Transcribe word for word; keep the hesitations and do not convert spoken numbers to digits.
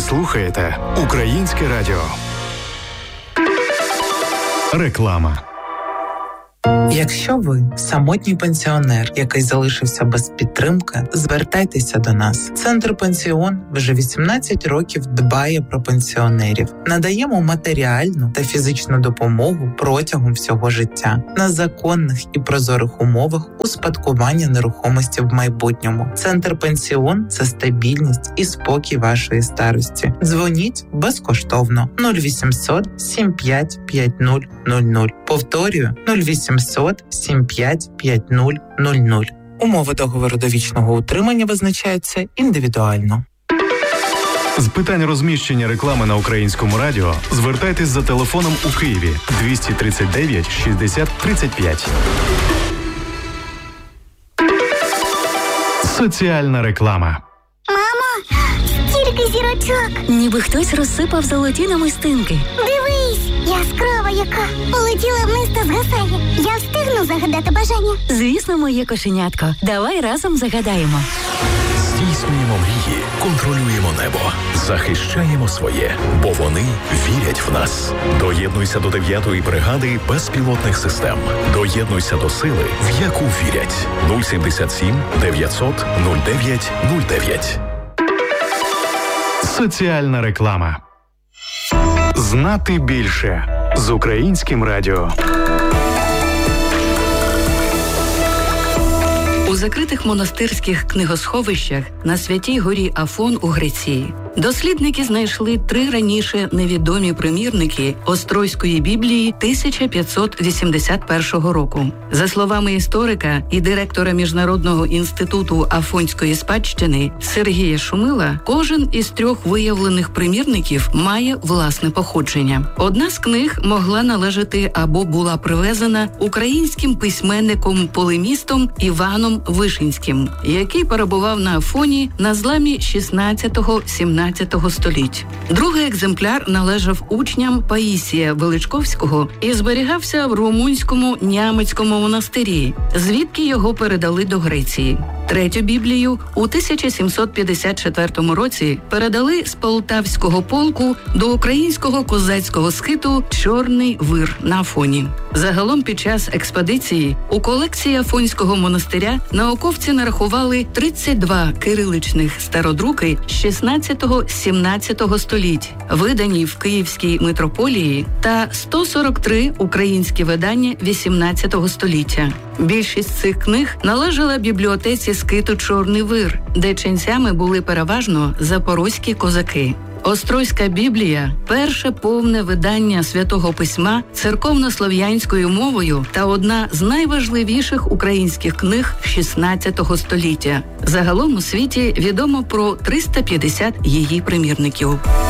слухаєте Українське радіо. Реклама. Якщо ви самотній пенсіонер, який залишився без підтримки, звертайтеся до нас. Центр «Пенсіон» вже вісімнадцять років дбає про пенсіонерів. Надаємо матеріальну та фізичну допомогу протягом всього життя на законних і прозорих умовах успадкування нерухомості в майбутньому. Центр «Пенсіон» – це стабільність і спокій вашої старості. Дзвоніть безкоштовно нуль вісімсот сім п'ять п'ять нуль нуль нуль. Повторюю нуль вісімсот сім п'ять п'ять нуль нуль нуль. Умови договору довічного утримання визначаються індивідуально. З питань розміщення реклами на Українському радіо звертайтесь за телефоном у Києві двісті тридцять дев'ять шістдесят тридцять п'ять. Соціальна реклама. Мамо, стільки зірочок! Ніби хтось розсипав золоті намистинки. Дивись, яскрава яка! Полетіла вниз та згасає. Я встигну загадати бажання? Звісно, моє кошенятко. Давай разом загадаємо. Здійснюємо мрії, контролюємо небо, захищаємо своє, бо вони вірять в нас. Доєднуйся до дев'ятої бригади безпілотних систем. Доєднуйся до сили, в яку вірять. нуль сімдесят сім дев'ятсот нуль дев'ять нуль дев'ять. Соціальна реклама. Знати більше з Українським радіо. У закритих монастирських книгосховищах на Святій горі Афон у Греції дослідники знайшли три раніше невідомі примірники Острозької Біблії тисяча п'ятсот вісімдесят першого року. За словами історика і директора Міжнародного інституту Афонської спадщини Сергія Шумила, кожен із трьох виявлених примірників має власне походження. Одна з книг могла належати або була привезена українським письменником-полемістом Іваном Вишинським, який перебував на Афоні на зламі шістнадцятого-сімнадцятого століть. Другий екземпляр належав учням Паїсія Величковського і зберігався в румунському Нямецькому монастирі, звідки його передали до Греції. Третю Біблію у тисяча сімсот п'ятдесят четвертому році передали з Полтавського полку до українського козацького схиту «Чорний вир» на Афоні. Загалом під час експедиції у колекції Афонського монастиря науковці нарахували тридцять два кириличних стародруки шістнадцятого-сімнадцятого століть, видані в Київській митрополії, та сто сорок три українські видання вісімнадцятого століття. Більшість цих книг належала бібліотеці скиту «Чорний вир», де ченцями були переважно запорозькі козаки. Острозька Біблія – перше повне видання Святого Письма церковно-слов'янською мовою та одна з найважливіших українських книг шістнадцятого століття. Загалом у світі відомо про триста п'ятдесят її примірників.